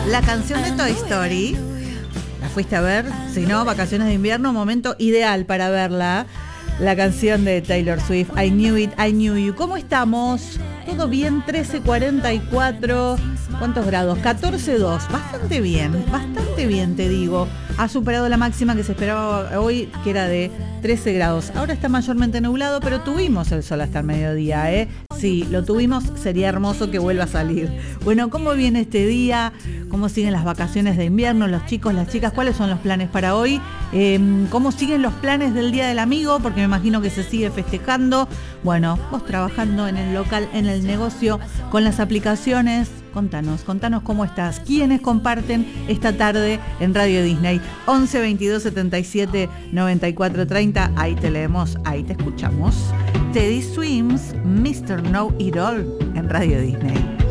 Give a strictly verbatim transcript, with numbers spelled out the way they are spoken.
La canción de Toy Story. ¿La fuiste a ver? Si no, vacaciones de invierno, momento ideal para verla. La canción de Taylor Swift, I Knew It, I Knew You. ¿Cómo estamos? ¿Todo bien? trece cuarenta y cuatro. ¿Cuántos grados? catorce coma dos. Bastante bien, bastante bien te digo. Ha superado la máxima que se esperaba hoy, que era de trece grados. Ahora está mayormente nublado, pero tuvimos el sol hasta el mediodía, ¿eh? Sí, lo tuvimos, sería hermoso que vuelva a salir. Bueno, ¿cómo viene este día? ¿Cómo siguen las vacaciones de invierno? Los chicos, las chicas, ¿cuáles son los planes para hoy? Eh, ¿Cómo siguen los planes del Día del Amigo? Porque me imagino que se sigue festejando. Bueno, vos trabajando en el local, en el negocio, con las aplicaciones. Contanos, contanos cómo estás. ¿Quiénes comparten esta tarde en Radio Disney? once veintidós setenta y siete noventa y cuatro treinta. Ahí te leemos, ahí te escuchamos. Teddy Swims, mister Know It All en Radio Disney.